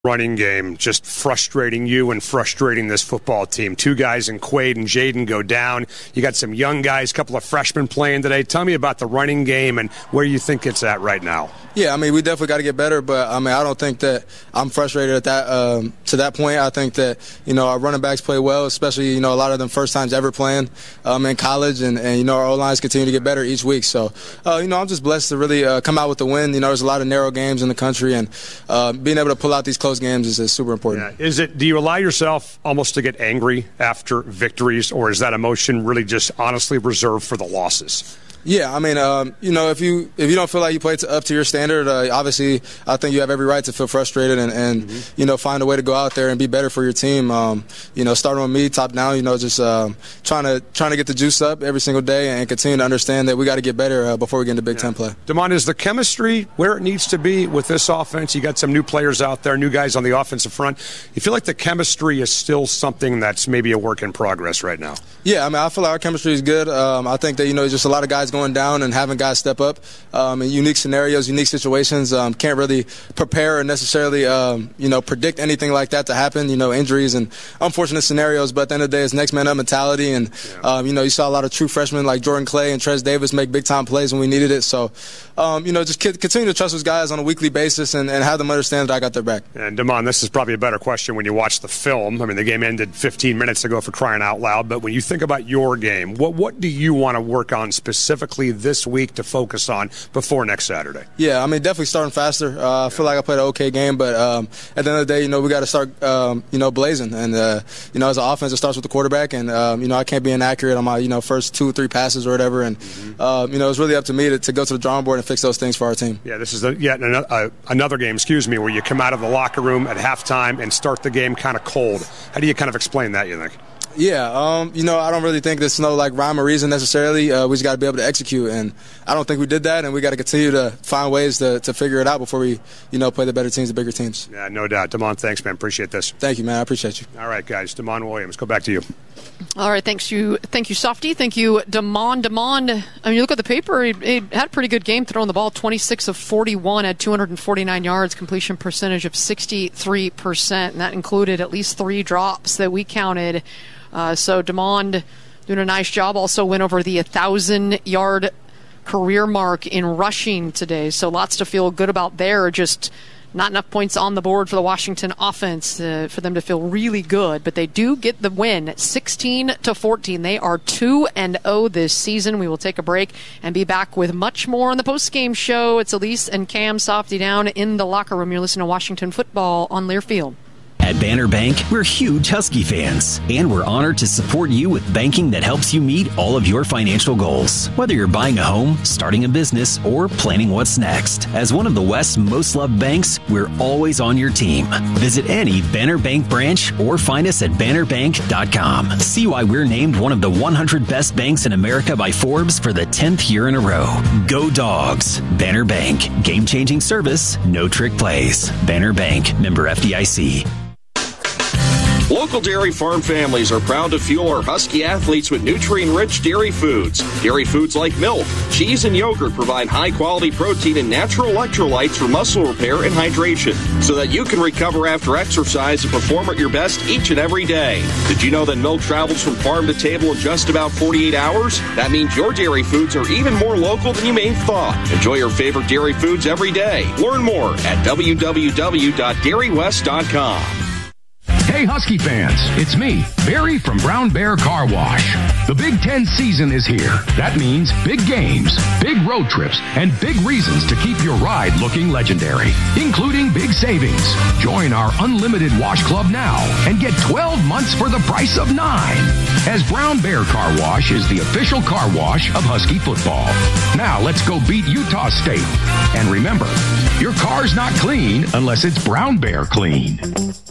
running game just frustrating you and frustrating this football team? Two guys in Quade and Jaden go down. You got some young guys, a couple of freshmen playing today. Tell me about the running game and where you think it's at right now. Yeah, I mean, we definitely got to get better, but I mean, I don't think that I'm frustrated at that to that point. I think that, our running backs play well, especially, a lot of them first times ever playing in college, and our O-lines continue to get better each week. So, I'm just blessed to really come out with the win. There's a lot of narrow games in the country, and being able to pull out these close games is super important. Yeah. Do you allow yourself almost to get angry after victories, or is that emotion really just honestly reserved for the losses? Yeah, I mean, if you don't feel like you play up to your standard, obviously, I think you have every right to feel frustrated and find a way to go out there and be better for your team. Starting with me, top down, just trying to get the juice up every single day and continue to understand that we got to get better before we get into Big Ten play. Damon, is the chemistry where it needs to be with this offense? You got some new players out there, new guys on the offensive front. You feel like the chemistry is still something that's maybe a work in progress right now? Yeah, I mean, I feel like our chemistry is good. I think that, just a lot of guys going down and having guys step up in unique scenarios, unique situations. Can't really prepare or necessarily, predict anything like that to happen, injuries and unfortunate scenarios. But at the end of the day, it's next man up mentality. And, you saw a lot of true freshmen like Jordan Clay and Trez Davis make big-time plays when we needed it. So, just continue to trust those guys on a weekly basis and have them understand that I got their back. And, Damon, this is probably a better question when you watch the film. I mean, the game ended 15 minutes ago, for crying out loud. But when you think about your game, what do you want to work on specifically this week to focus on before next Saturday? Yeah, I mean, definitely starting faster. I feel like I played an okay game, but at the end of the day, we got to start, blazing. And, as an offense, it starts with the quarterback. And, I can't be inaccurate on my, first 2 or 3 passes or whatever. And, it's really up to me to go to the drawing board and fix those things for our team. Yeah, this is another game, where you come out of the locker room at halftime and start the game kind of cold. How do you kind of explain that, you think? Yeah, I don't really think there's no rhyme or reason necessarily. We just got to be able to execute, and I don't think we did that, and we got to continue to find ways to figure it out before we, play the better teams, the bigger teams. Yeah, no doubt. Damon, thanks, man. Appreciate this. Thank you, man. I appreciate you. All right, guys. Damon Williams, go back to you. All right, thank you, Softy. Thank you, Damon. I mean, you look at the paper, he had a pretty good game throwing the ball, 26 of 41, had 249 yards, completion percentage of 63%, and that included at least 3 drops that we counted. So Damon doing a nice job. Also went over the 1,000-yard career mark in rushing today. So lots to feel good about there. Just not enough points on the board for the Washington offense for them to feel really good. But they do get the win, 16-14. They are 2-0 this season. We will take a break and be back with much more on the post-game show. It's Elise and Cam Softy down in the locker room. You're listening to Washington Football on Learfield. At Banner Bank, we're huge Husky fans, and we're honored to support you with banking that helps you meet all of your financial goals. Whether you're buying a home, starting a business, or planning what's next. As one of the West's most loved banks, we're always on your team. Visit any Banner Bank branch or find us at bannerbank.com. See why we're named one of the 100 best banks in America by Forbes for the 10th year in a row. Go Dogs. Banner Bank. Game-changing service, no trick plays. Banner Bank. Member FDIC. Local dairy farm families are proud to fuel our Husky athletes with nutrient-rich dairy foods. Dairy foods like milk, cheese, and yogurt provide high-quality protein and natural electrolytes for muscle repair and hydration, so that you can recover after exercise and perform at your best each and every day. Did you know that milk travels from farm to table in just about 48 hours? That means your dairy foods are even more local than you may have thought. Enjoy your favorite dairy foods every day. Learn more at www.dairywest.com. Hey Husky fans, it's me, Barry from Brown Bear Car Wash. The Big Ten season is here. That means big games, big road trips, and big reasons to keep your ride looking legendary, including big savings. Join our unlimited wash club now and get 12 months for the price of 9. As Brown Bear Car Wash is the official car wash of Husky football. Now let's go beat Utah State. And remember, your car's not clean unless it's Brown Bear clean.